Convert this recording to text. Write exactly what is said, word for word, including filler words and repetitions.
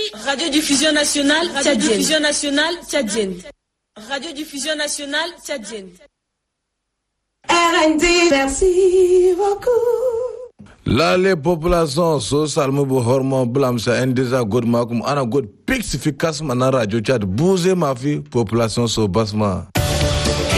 Radiodiffusion nationale Radiodiffusion nationale tchadienne. Radiodiffusion nationale tchadienne. R N D, merci beaucoup. La les populations so salmo bo hormon blam sa endeza god makum ana god pixification na radio chat bouger ma fi population so basma.